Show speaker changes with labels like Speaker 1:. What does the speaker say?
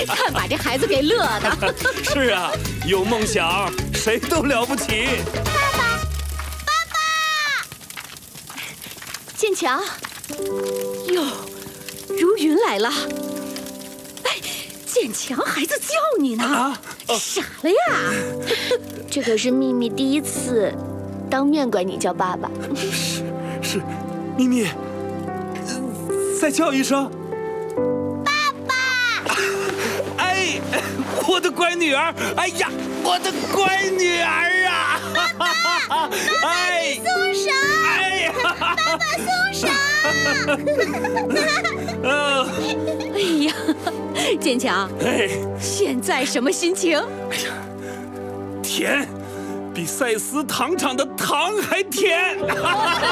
Speaker 1: 看把这孩子给乐的。
Speaker 2: 是啊，有梦想谁都了不起。
Speaker 3: 爸爸，
Speaker 1: 建强，哟，如云来了。哎，建强，孩子叫你呢，傻了呀？
Speaker 3: 这可是秘密第一次当面管你叫爸爸。
Speaker 2: 是，咪咪，再叫一声。
Speaker 3: 爸爸！
Speaker 2: 哎，我的乖女儿！哎呀，我的乖女儿啊！
Speaker 3: 爸爸，
Speaker 2: 哎，
Speaker 3: 松手！
Speaker 2: 哎呀，
Speaker 3: 爸爸松手！
Speaker 1: 哎呀，建强，
Speaker 2: 哎，
Speaker 1: 现在什么心情？
Speaker 2: 甜，比赛斯糖厂的糖还甜。